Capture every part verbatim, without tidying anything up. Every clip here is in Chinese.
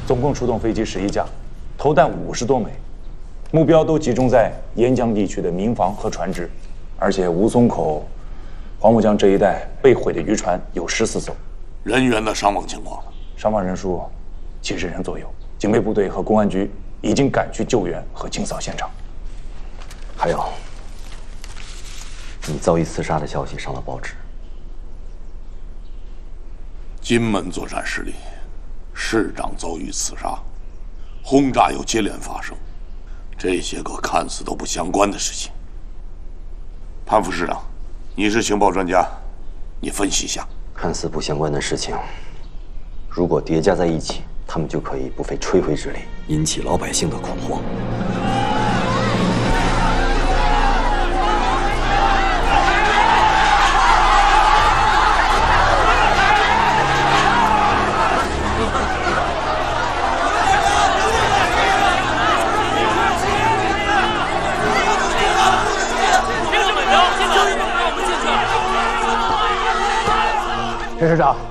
总共出动飞机十一架，投弹五十多枚，目标都集中在沿江地区的民房和船只，而且吴淞口、黄浦江这一带被毁的渔船有十四艘。 人员的伤亡情况呢？ 伤亡人数七十人左右，警备部队和公安局已经赶去救援和清扫现场。 还有，你遭遇刺杀的消息上了报纸。 金门作战失利，市长遭遇刺杀，轰炸又接连发生，这些个看似都不相关的事情。潘副市长，你是情报专家，你分析一下。 看似不相关的事情，如果叠加在一起，他们就可以不费吹灰之力引起老百姓的恐慌。 陈市长，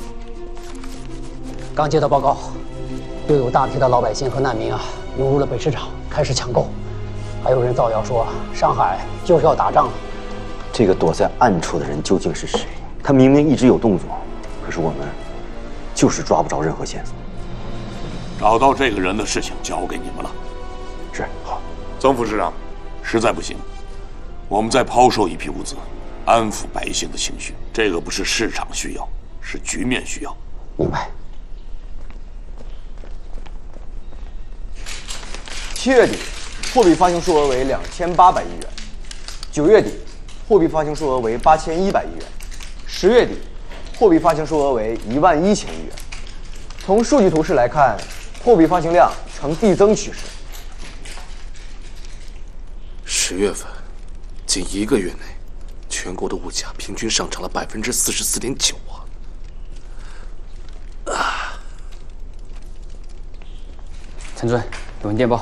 刚接到报告，又有大批的老百姓和难民啊涌入了北市场，开始抢购，还有人造谣说上海就是要打仗了。 这个躲在暗处的人究竟是谁？他明明一直有动作，可是我们就是抓不着任何线索。 找到这个人的事情交给你们了。 是，好。 曾副市长，实在不行，我们再抛售一批物资，安抚百姓的情绪。这个不是市场需要，是局面需要。 明白。 七月底，货币发行数额为两千八百亿元；九月底，货币发行数额为八千一百亿元；十月底，货币发行数额为一万一千亿元。从数据图示来看，货币发行量呈递增趋势。 十月份，仅一个月内，全国的物价平均上涨了百分之四十四点九啊！啊！ 陈尊，有人电报。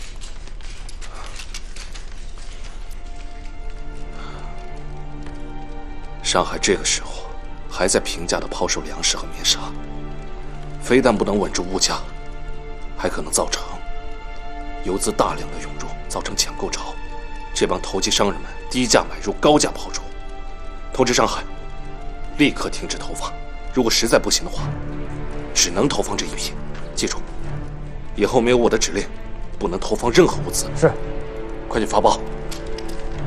上海这个时候还在平价的抛售粮食和棉纱，非但不能稳住物价，还可能造成游资大量的涌入，造成抢购潮。这帮投机商人们低价买入，高价抛出。通知上海，立刻停止投放。如果实在不行的话，只能投放这一批。记住，以后没有我的指令，不能投放任何物资。 是， 快去发报。